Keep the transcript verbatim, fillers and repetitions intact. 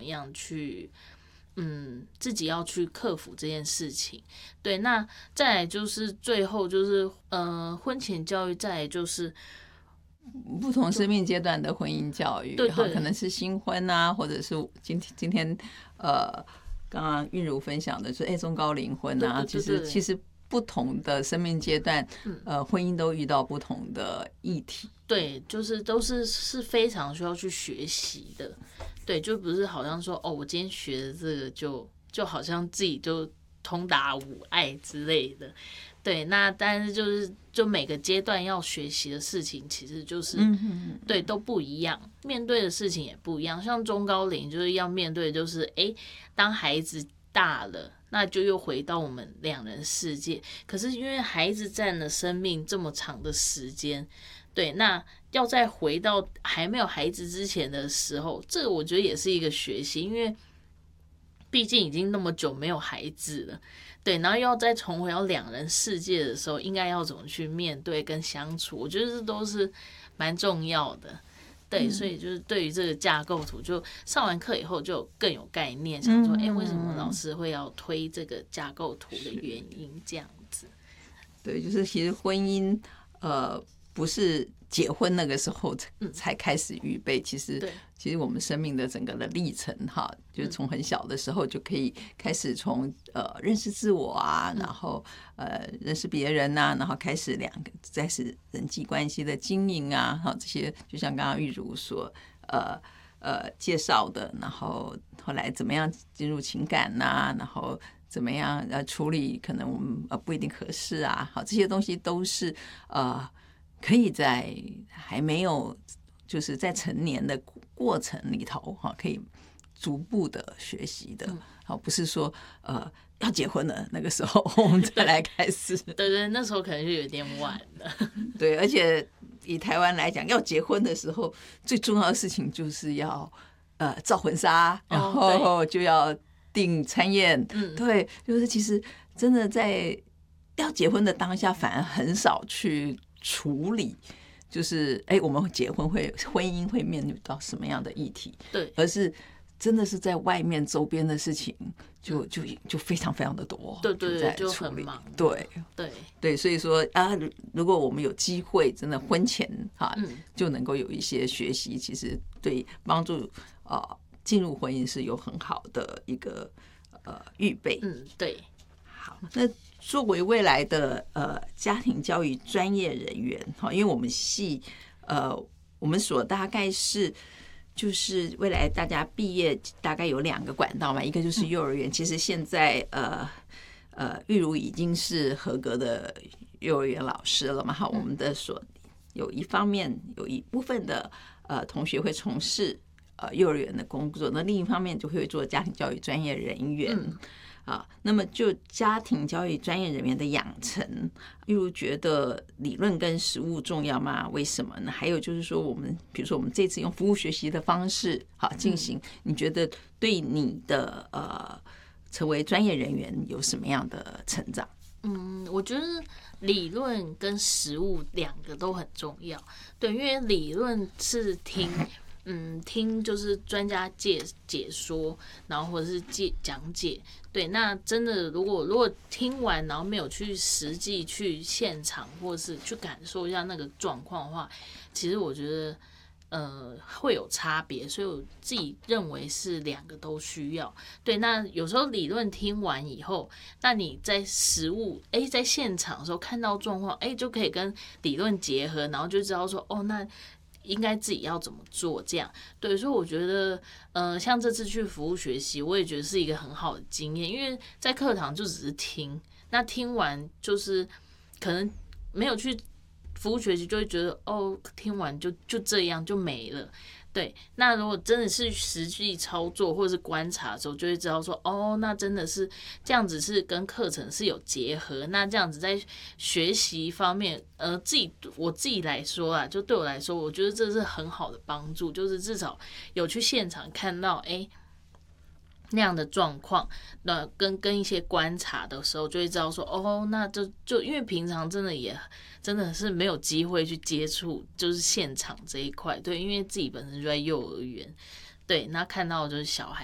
样去，嗯，自己要去克服这件事情。对，那再来就是最后就是呃婚前教育，再来就是不同生命阶段的婚姻教育， 对对， 可能是新婚啊，或者是今天今天呃，刚刚韵如分享的是哎中高龄婚啊， 对对对对， 其实其实不同的生命阶段， 嗯、 呃，婚姻都遇到不同的议题。 对，就是都是是非常需要去学习的。对，就不是好像说哦，我今天学的这个就就好像自己就通达无碍之类的。对，那但是就是就每个阶段要学习的事情，其实就是、 嗯、 对都不一样，面对的事情也不一样。像中高龄就是要面对，就是哎，当孩子大了，那就又回到我们两人世界。可是因为孩子占了生命这么长的时间。对，那要再回到还没有孩子之前的时候，这个我觉得也是一个学习，因为毕竟已经那么久没有孩子了，对，然后要再重回到两人世界的时候，应该要怎么去面对跟相处，我觉得这都是蛮重要的。对，所以就是对于这个架构图，就上完课以后就更有概念，想说，哎，为什么老师会要推这个架构图的原因，这样子。 对，就是其实婚姻，呃。不是结婚那个时候才开始预备，其实其实我们生命的整个的历程哈，就是从很小的时候就可以开始从呃认识自我啊，然后呃认识别人啊，然后开始两个开始人际关系的经营啊，哈，这些就像刚刚玉如所呃呃介绍的，然后后来怎么样进入情感呐、啊，然后怎么样呃处理可能我们呃不一定合适啊，好，这些东西都是呃。可以在还没有就是在成年的过程里头哈，可以逐步的学习的，好，不是说呃要结婚了那个时候我们再来开始。 对对，那时候可能就有点晚了。 对，而且以台湾来讲，要结婚的时候最重要的事情就是要呃照婚纱，然后就要订餐宴。嗯，对，就是其实真的在要结婚的当下，反而很少去处理，就是哎，我们结婚会婚姻会面临到什么样的议题？ 对， 而是真的是在外面周边的事情就，就就就非常非常的多。 对对对， 就就很忙。 对对对，所以说啊，如果我们有机会，真的婚前哈、啊嗯，就能够有一些学习，其实对帮助啊进入婚姻是有很好的一个呃预备。 嗯，对。 好，那作为未来的呃家庭教育专业人员，哈，因为我们系呃我们所大概是就是未来大家毕业大概有两个管道嘛，一个就是幼儿园，其实现在呃呃玉如已经是合格的幼儿园老师了嘛，哈，我们的所有一方面有一部分的呃同学会从事呃幼儿园的工作，那另一方面就会做家庭教育专业人员。嗯啊，那么就家庭教育专业人员的养成，例如觉得理论跟实务重要吗？为什么呢？还有就是说，我们比如说我们这次用服务学习的方式好进行，你觉得对你的呃成为专业人员有什么样的成长？ 嗯，我觉得理论跟实务两个都很重要。对，因为理论是听。嗯，听就是专家解解说，然后或者是解讲解，对，那真的如果如果听完，然后没有去实际去现场，或是去感受一下那个状况的话，其实我觉得呃会有差别，所以我自己认为是两个都需要。对，那有时候理论听完以后，那你在实务哎在现场的时候看到状况，哎就可以跟理论结合，然后就知道说哦那。应该自己要怎么做？这样对，所以我觉得，呃，像这次去服务学习，我也觉得是一个很好的经验，因为在课堂就只是听，那听完就是可能没有去服务学习，就会觉得哦，听完就就这样就没了。对，那如果真的是实际操作或者是观察的时候，就会知道说，哦，那真的是这样子，是跟课程是有结合。那这样子在学习方面，呃，自己我自己来说啊，就对我来说，我觉得这是很好的帮助，就是至少有去现场看到，哎。那样的状况，那跟跟一些观察的时候，就会知道说，哦，那就就因为平常真的也真的是没有机会去接触，就是现场这一块，对，因为自己本身就在幼儿园，对，那看到就是小孩